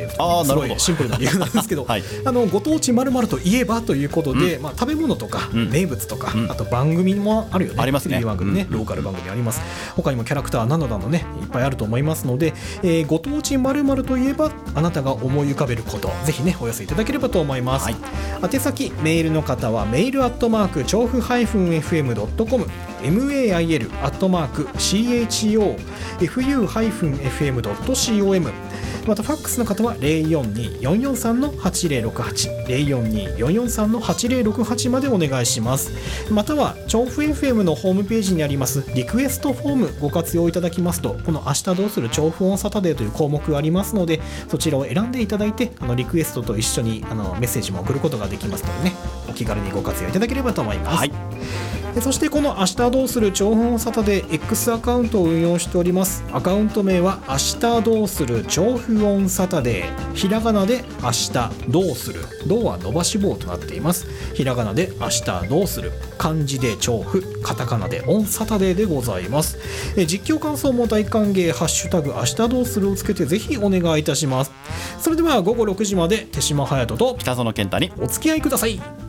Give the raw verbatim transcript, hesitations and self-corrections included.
いうあーなるほどすごいシンプルな理由なんですけど、 はい、 あのご当地〇〇といえばということで、うんまあ、食べ物とか、うん、名物とか、うん、あと番組もあるよね。 ありますね。 番組ね、うん、ローカル番組あります。他にもキャラクターなどなどねいっぱいあると思いますので、えー、ご当地〇〇といえばあなたが思い浮かべることぜひねお寄せいただければと思います。はい、宛先メールの方はメールアットマーク調布 エフエムドットコム mail アットマーク チョフ エフエムドットコム またファックスの方は ゼロよんにーよんよんさんのはちゼロろくはち ゼロよんにーよんよんさんのはちゼロろくはちまでお願いします。または調布 エフエム のホームページにありますリクエストフォームご活用いただきますと、この明日どうする調布オンサタデーという項目がありますので、そちらを選んでいただいてあのリクエストと一緒にあのメッセージも送ることができますのでね、お気軽にご活用いただければと思います。はい、そしてこの明日どうする調布オンサタデー X アカウントを運用しております。アカウント名は明日どうする調布オンサタデー、ひらがなで明日どうする、どうは伸ばし棒となっています。ひらがなで明日どうする、漢字で調布、カタカナでオンサタデーでございます。え実況感想も大歓迎、ハッシュタグ明日どうするをつけてぜひお願いいたします。それでは午後ろくじまで手島隼人と北園健太にお付き合いください。